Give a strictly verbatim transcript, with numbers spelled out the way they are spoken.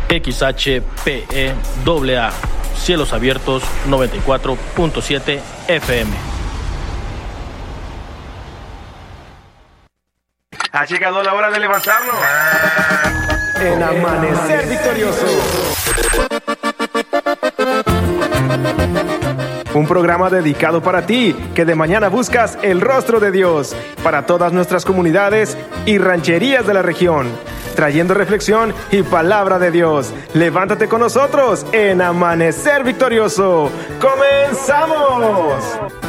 X H P E A A, Cielos Abiertos noventa y cuatro punto siete F M. Ha llegado la hora de levantarnos. En Amanecer Victorioso. Un programa dedicado para ti, que de mañana buscas el rostro de Dios, para todas nuestras comunidades y rancherías de la región, trayendo reflexión y palabra de Dios. Levántate con nosotros en Amanecer Victorioso. ¡Comenzamos!